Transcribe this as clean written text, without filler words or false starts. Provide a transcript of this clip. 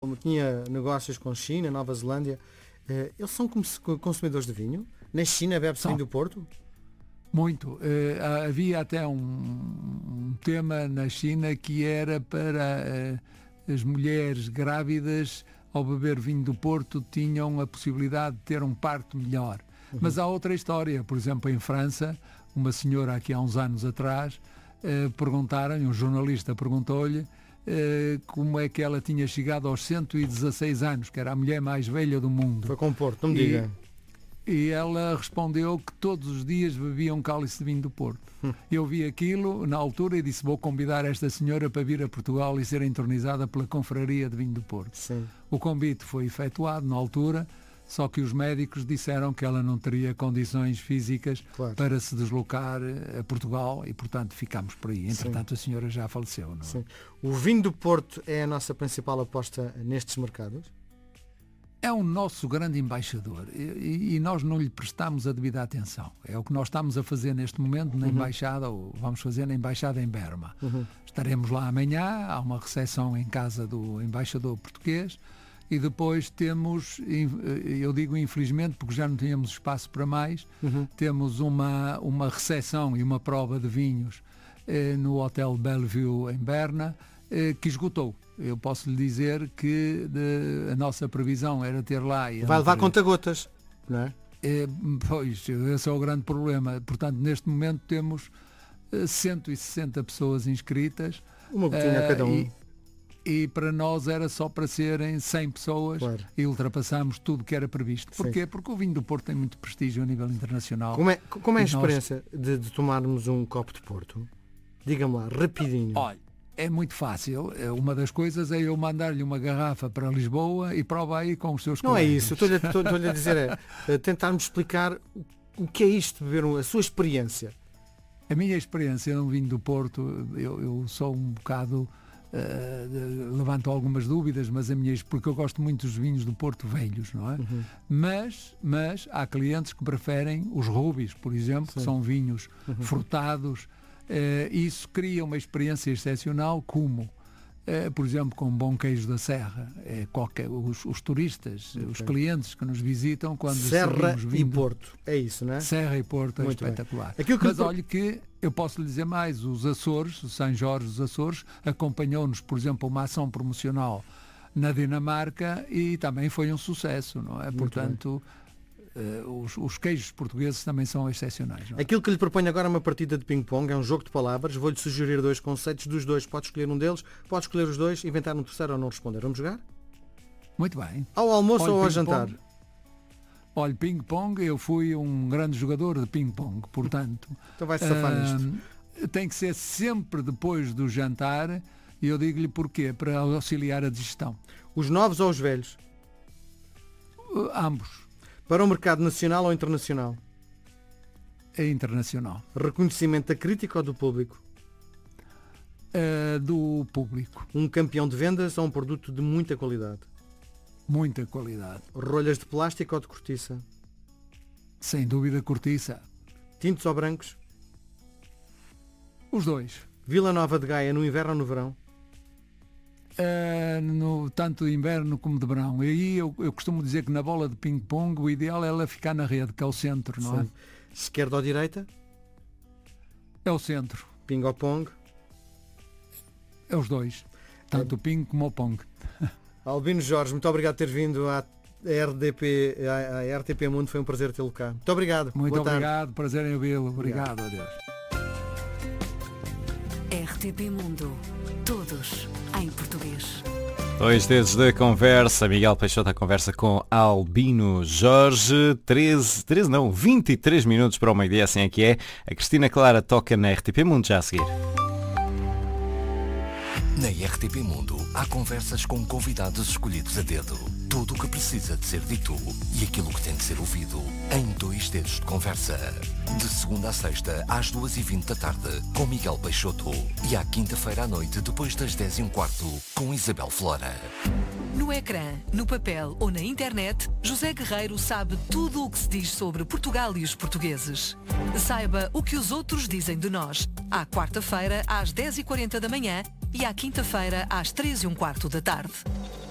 como tinha negócios com China, Nova Zelândia, eles são consumidores de vinho? Na China bebe-se vinho do Porto? Muito. Havia até um tema na China que era para as mulheres grávidas, ao beber vinho do Porto, tinham a possibilidade de ter um parto melhor. Mas há outra história. Por exemplo, em França, uma senhora aqui há uns anos atrás, um jornalista perguntou-lhe como é que ela tinha chegado aos 116 anos, que era a mulher mais velha do mundo. Foi com Porto, não me diga. E ela respondeu que todos os dias bebia um cálice de vinho do Porto. Eu vi aquilo na altura e disse, vou convidar esta senhora para vir a Portugal e ser entronizada pela Confraria de Vinho do Porto. Sim. O convite foi efetuado na altura, só que os médicos disseram que ela não teria condições físicas para se deslocar a Portugal e, portanto, ficámos por aí. Entretanto, a senhora já faleceu. Não é? Sim. O vinho do Porto é a nossa principal aposta nestes mercados? É o nosso grande embaixador e nós não lhe prestamos a devida atenção. É o que nós estamos a fazer neste momento na Embaixada, ou vamos fazer na Embaixada em Berma. Estaremos lá amanhã, há uma recepção em casa do embaixador português e depois temos, eu digo infelizmente porque já não tínhamos espaço para mais, temos uma recepção e uma prova de vinhos no Hotel Bellevue em Berna que esgotou. Eu posso lhe dizer que a nossa previsão era ter lá... Vai levar conta-gotas, não é? Pois, esse é o grande problema. Portanto, neste momento temos 160 pessoas inscritas. Uma gotinha a cada um. E para nós era só para serem 100 pessoas e ultrapassamos tudo que era previsto. Porquê? Porque o vinho do Porto tem muito prestígio a nível internacional. Como é a experiência de tomarmos um copo de Porto? Diga-me lá, rapidinho. Olha, é muito fácil. Uma das coisas é eu mandar-lhe uma garrafa para Lisboa e prova aí com os seus colegas. Não é isso. Estou-lhe a dizer tentar-me explicar o que é isto, beber a sua experiência. A minha experiência no vinho do Porto, eu sou um bocado... levanto algumas dúvidas, mas porque eu gosto muito dos vinhos do Porto velhos, não é? Mas há clientes que preferem os rubis, por exemplo, que são vinhos frutados. Isso cria uma experiência excepcional, como por exemplo, com bom queijo da Serra. Os turistas, os clientes que nos visitam quando Serra e Porto, é isso, não é? Serra e Porto muito é espetacular. Mas olha que eu posso lhe dizer mais, os Açores, o São Jorge dos Açores, acompanhou-nos, por exemplo, uma ação promocional na Dinamarca e também foi um sucesso, não é? Muito Portanto, os queijos portugueses também são excepcionais. Não é? Aquilo que lhe proponho agora é uma partida de ping-pong, é um jogo de palavras. Vou-lhe sugerir 2 conceitos dos 2. Pode escolher um deles, pode escolher os 2, inventar um terceiro ou não responder. Vamos jogar? Muito bem. Ao almoço ou ao jantar? Olha, ping-pong, eu fui um grande jogador de ping-pong, portanto... Então vai-se safar nisto. Tem que ser sempre depois do jantar, e eu digo-lhe porquê, para auxiliar a digestão. Os novos ou os velhos? Ambos. Para o mercado nacional ou internacional? É internacional. Reconhecimento da crítica ou do público? Do público. Um campeão de vendas ou um produto de muita qualidade? Muita qualidade. Rolhas de plástico ou de cortiça? Sem dúvida, cortiça. Tintos ou brancos? Os 2. Vila Nova de Gaia no inverno ou no verão? Tanto de inverno como de verão. E aí eu costumo dizer que na bola de ping-pong o ideal é ela ficar na rede, que é o centro, não é? Esquerda ou direita? É o centro. Ping ou pong? É os 2. Tanto o ping como o pong. Albino Jorge, muito obrigado por ter vindo à RTP Mundo. Foi um prazer tê-lo cá. Muito obrigado. Muito obrigado. Prazer em ouvi-lo. Obrigado. Adeus. RTP Mundo. Todos em português. 2 dedos de conversa. Miguel Peixoto a conversa com Albino Jorge. 23 minutos para o meio-dia, assim é que é. A Cristina Clara toca na RTP Mundo já a seguir. Na RTP Mundo há conversas com convidados escolhidos a dedo. Tudo o que precisa de ser dito e aquilo que tem de ser ouvido em 2 dedos de conversa. De segunda a sexta às 2h20 da tarde com Miguel Peixoto e à quinta-feira à noite depois das 10h15 com Isabel Flora. No ecrã, no papel ou na internet, José Guerreiro sabe tudo o que se diz sobre Portugal e os portugueses. Saiba o que os outros dizem de nós. À quarta-feira às 10h40 da manhã e à quinta-feira às 3h15 da tarde.